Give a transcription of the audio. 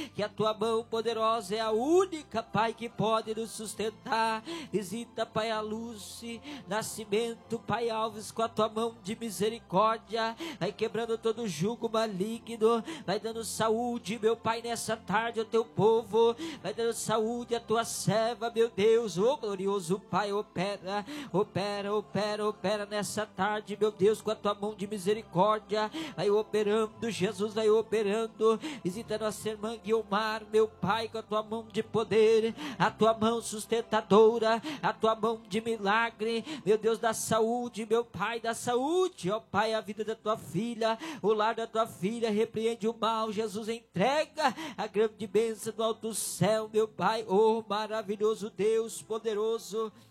que a tua mão poderosa é a única, Pai, que pode nos sustentar. Visita, Pai, a Lúcia Nascimento, Pai Alves, com a tua mão de misericórdia, vai quebrando todo jugo maligno, vai dando saúde, meu Pai, nessa tarde ao teu povo, vai dando saúde à tua serva, meu Deus. Ô glorioso Pai, opera nessa tarde, meu Deus, com a tua mão de misericórdia, vai operando, Jesus, vai operando. Visita nossa irmã Guilmar, meu Pai, com a tua mão de poder, a tua mão sustentadora, a tua mão de milagre, meu Deus, da saúde, meu Pai, da saúde, ó Pai, a vida da tua filha, o lar da tua filha, repreende o mal, Jesus, entrega a grande bênção do alto céu, meu Pai, oh maravilhoso Deus, poderoso.